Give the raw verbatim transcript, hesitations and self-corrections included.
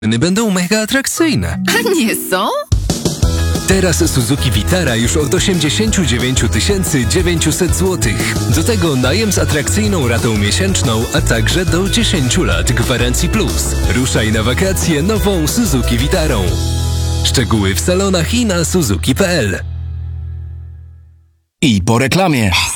będą mega atrakcyjne. A nie są? Teraz Suzuki Vitara już od osiemdziesiąt dziewięć tysięcy dziewięćset złotych. Do tego najem z atrakcyjną ratą miesięczną, a także do dziesięć lat gwarancji plus. Ruszaj na wakacje nową Suzuki Vitarą. Szczegóły w salonach i na suzuki kropka p l. I po reklamie.